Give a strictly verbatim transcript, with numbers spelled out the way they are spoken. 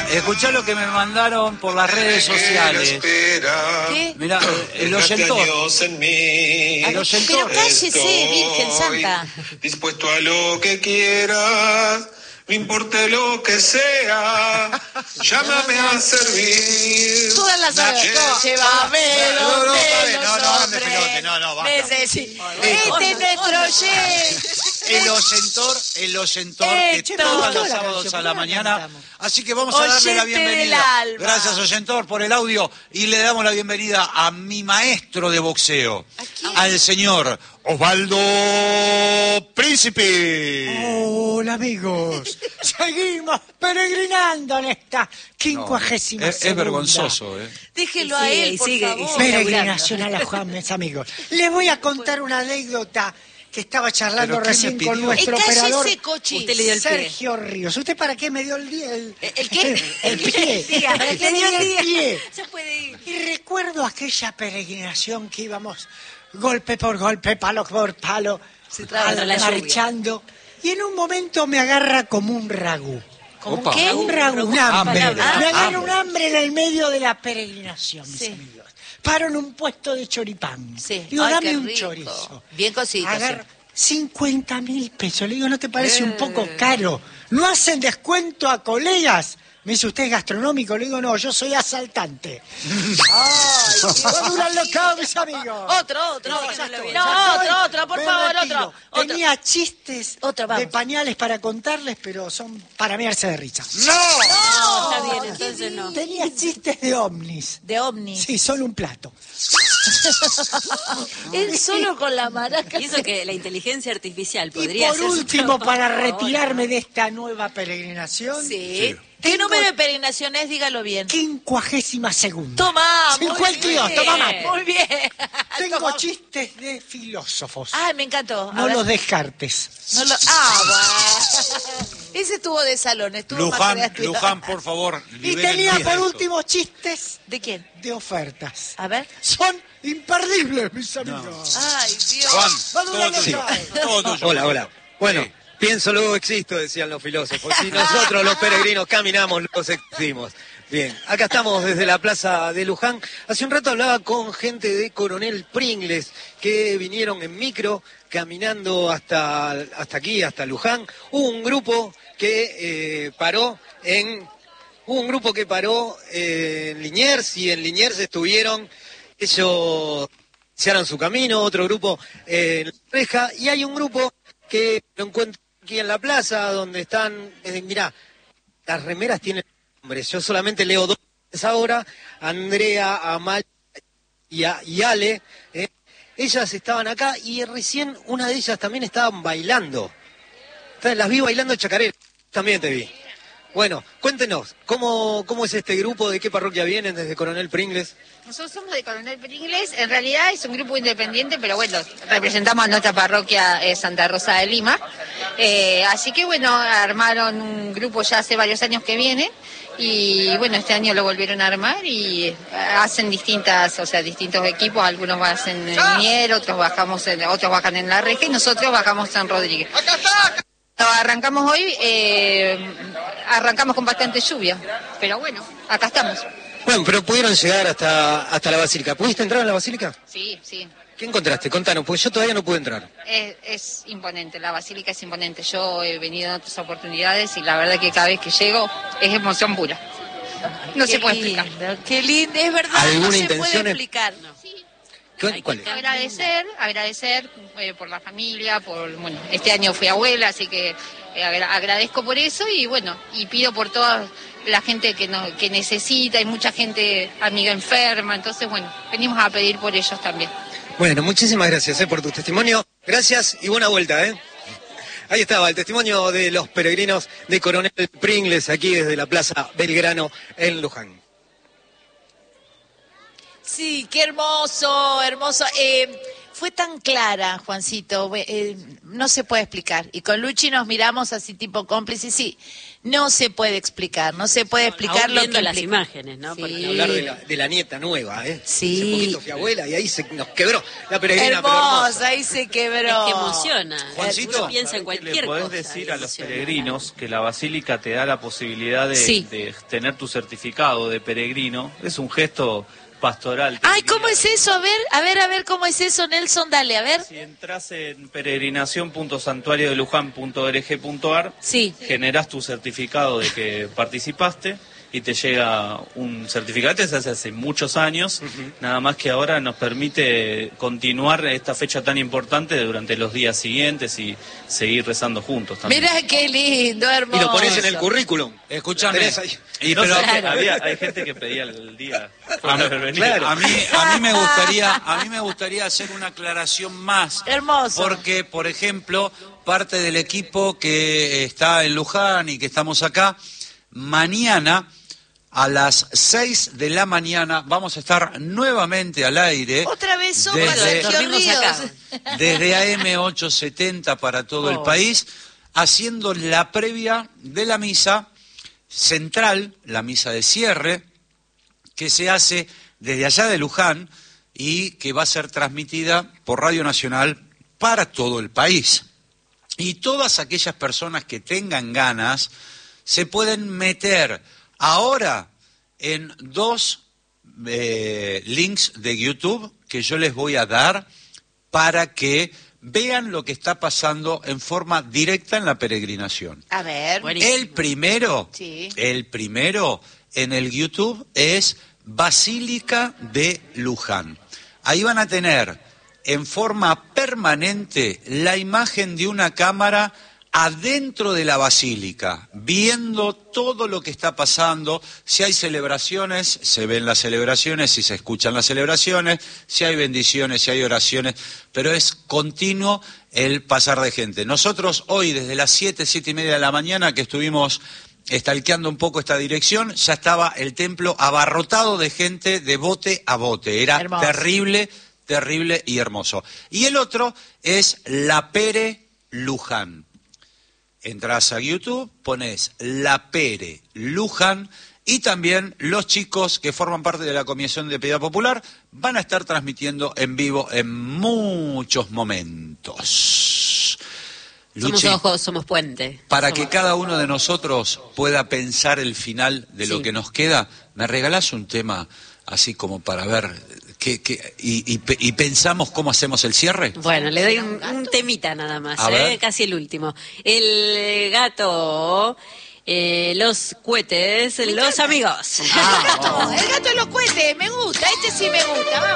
Escuchá lo que me mandaron por las redes sociales. ¿Qué? Mirá, el oyentor. El oyentor. Pero cállese, Virgen Santa. Dispuesto a lo que quieras, no importe lo que sea, llámame a servir. Todas las horas. Llévame No, no, donde no, no, los no, hombres pelote, no, no, basta. necesito. Este es nuestro Ye. El oyentor, el oyentor que Héctor. todos los La sábados canción, a la ¿por qué la mañana. cantamos? Así que vamos a darle la Oyente del bienvenida. alma. Gracias, oyentor, por el audio. Y le damos la bienvenida a mi maestro de boxeo, al señor Osvaldo Príncipe. Hola amigos, seguimos peregrinando en esta quincuagésima Es, es segunda vergonzoso, ¿eh? Déjelo Y a sigue, él, y por sigue, y favor. sigue. peregrinación a la Juan, mis amigos. Les voy a contar una anécdota que estaba charlando ¿Pero quién recién me con pidió? nuestro Eh, cállese, operador Cochi. Usted le dio el pie. Sergio Ríos. ¿Usted para qué me dio el día? El, ¿El qué? El pie. Diga, ¿Para le qué me dio dio el el día. pie? Ya puede ir. Y recuerdo aquella peregrinación que íbamos golpe por golpe, palo por palo, Se traba al- la lluvia. marchando. Y en un momento me agarra como un ragú. ¿Cómo Opa. qué? Un ragú, un hambre. Hambre. Me agarra Hambre. un hambre en el medio de la peregrinación, mis Sí. amigos. Paro en un puesto de choripán. Sí. Digo, Ay, dame qué un rico. chorizo. Bien cocido, Agarro sí. cincuenta mil pesos. Le digo, ¿no te parece un Eh. poco caro? ¿No hacen descuento a colegas? Me dice, ¿usted es gastronómico? Le digo, no, yo soy asaltante. ¡Ay, va a durar loco, mis amigos! Otro, otro. No, No, ya estoy, no, ya otro, estoy. otro, por Me favor, retiro. otro. otro. Tenía chistes Otro, vamos. de pañales para contarles, pero son para mearse de risa. ¡No! No, está bien, entonces no. Tenía chistes de ovnis. De ovni. Sí, solo un plato. Él solo con la maraca. Y eso que la inteligencia artificial Y podría por hacer su último, trabajo para ahora. retirarme de esta nueva peregrinación, Sí. ¿Qué número de peregrinación es? Dígalo bien. quincuagésima segunda. Toma, muy cincuenta y dos, bien. toma mate. Muy bien. Tengo Toma. chistes de filósofos. Ay, me encantó. A no ver. los descartes. No lo- Ah, bueno. Ese estuvo de salón, estuvo más Luján, creativo. Luján, por favor. Y liberen tenía diez de por esto. último chistes ¿De quién? de ofertas. A ver. Son imperdibles, mis amigos. Ay, Dios. Juan, Va a durar todo tuyo. loco. Todo tuyo. Hola, hola. Bueno, Sí. pienso luego existo, decían los filósofos. Si nosotros los peregrinos caminamos, los existimos. Bien, acá estamos desde la plaza de Luján. Hace un rato hablaba con gente de Coronel Pringles que vinieron en micro caminando hasta, hasta aquí, hasta Luján. Hubo un grupo que eh, paró en... Hubo un grupo que paró eh, en Liniers y en Liniers estuvieron, ellos iniciaron su camino, otro grupo eh, en La Reja, y hay un grupo que lo encuentro aquí en la plaza donde están, eh, mirá, las remeras tienen nombres, yo solamente leo dos ahora, Andrea, Amal y, a- y Ale, eh, ellas estaban acá y recién una de ellas también estaban bailando, las vi bailando chacarera, también te vi. Bueno, cuéntenos, ¿cómo, ¿cómo es este grupo? ¿De qué parroquia vienen desde Coronel Pringles? Nosotros somos de Coronel Pringles, en realidad es un grupo independiente, pero bueno, representamos a nuestra parroquia eh, Santa Rosa de Lima. Eh, así que bueno, armaron un grupo ya hace varios años que viene y bueno, este año lo volvieron a armar y eh, hacen distintas, o sea, distintos equipos, algunos bajan en Mier, otros bajamos en, otros bajan en La Reja y nosotros bajamos en Rodríguez. No, arrancamos hoy, eh, arrancamos con bastante lluvia, pero bueno, acá estamos. Bueno, pero pudieron llegar hasta, hasta la basílica. ¿Pudiste entrar a la basílica? Sí, sí. ¿Qué encontraste? Contanos, porque yo todavía no pude entrar. Es, es imponente, la basílica es imponente. Yo he venido en otras oportunidades y la verdad que cada vez que llego es emoción pura. No Qué se puede lindo, explicar. Qué lindo, es verdad, no ¿Alguna se intención puede es- explicar. ¿Cuál, cuál es? Agradecer, agradecer eh, por la familia, por, bueno, este año fui abuela, así que eh, agra- agradezco por eso y bueno, y pido por toda la gente que, no, que necesita, hay mucha gente amiga enferma, entonces bueno, venimos a pedir por ellos también. Bueno, muchísimas gracias eh, por tu testimonio. Gracias y buena vuelta, ¿eh? Ahí estaba el testimonio de los peregrinos de Coronel Pringles, aquí desde la Plaza Belgrano en Luján. Sí, qué hermoso, hermoso. Eh, fue tan clara, Juancito, eh, no se puede explicar. Y con Luchi nos miramos así tipo cómplices, sí, no se puede explicar, no se puede explicar Aún lo viendo que las implica. imágenes, ¿no? Sí. Porque- Ni hablar de la, de la nieta nueva, ¿eh? Sí. Hace poquito fui abuela y ahí se nos quebró la peregrina, pero Hermosa, hermosa. ahí se quebró. Es que emociona. Juancito, Uno piensa en ¿Sabés qué cualquier le podés cosa. decir y a los emociona. peregrinos que la basílica te da la posibilidad de, Sí. de tener tu certificado de peregrino? Es un gesto pastoral. te Ay, diría. ¿cómo es eso? A ver, a ver, a ver, ¿cómo es eso, Nelson? Dale, a ver. Si entras en peregrinación punto santuario de luján punto org punto ar, Sí. generás tu certificado de que participaste y te llega un certificado. Este se hace hace muchos años, nada más que ahora nos permite continuar esta fecha tan importante durante los días siguientes y seguir rezando juntos también. Mirá qué lindo, hermoso. Y lo pones en el currículum. Escúchame. Tenés ahí. Y No, pero- sé, Claro. había, hay gente que pedía el día por A, no haber venido. claro. a mí, a mí me gustaría, a mí me gustaría hacer una aclaración más. Hermoso. Porque, por ejemplo, parte del equipo que está en Luján y que estamos acá, mañana a las seis de la mañana vamos a estar nuevamente al aire. Otra vez somos desde, Sergio Dormimos Ríos. acá. desde A M ochocientos setenta para todo el Oh. país, haciendo la previa de la misa central, la misa de cierre, que se hace desde allá de Luján y que va a ser transmitida por Radio Nacional para todo el país. Y todas aquellas personas que tengan ganas se pueden meter ahora en dos eh, links de YouTube que yo les voy a dar para que vean lo que está pasando en forma directa en la peregrinación. A ver. Buenísimo. El primero, Sí. el primero en el YouTube es Basílica de Luján. Ahí van a tener en forma permanente la imagen de una cámara adentro de la basílica, viendo todo lo que está pasando. Si hay celebraciones, se ven las celebraciones, si se escuchan las celebraciones, si hay bendiciones, si hay oraciones, pero es continuo el pasar de gente. Nosotros hoy, desde las siete, siete y media de la mañana, que estuvimos estalqueando un poco esta dirección, ya estaba el templo abarrotado de gente de bote a bote. Era Hermoso. terrible, terrible y hermoso. Y el otro es La Pere Luján. Entrás a YouTube, pones La Pere Luján y también los chicos que forman parte de la Comisión de Piedad Popular van a estar transmitiendo en vivo en muchos momentos. Somos Luchi, ojos, somos puente. para Somos- que cada uno de nosotros pueda pensar el final de lo Sí. que nos queda, ¿me regalás un tema así como para ver qué, qué- y, y pe- y pensamos cómo hacemos el cierre? Bueno, le doy un, un temita nada más, A ¿eh? ver. Casi el último. El gato, eh, los cohetes, los amigos. El gato, el gato de los cohetes, me gusta, este sí me gusta, vamos.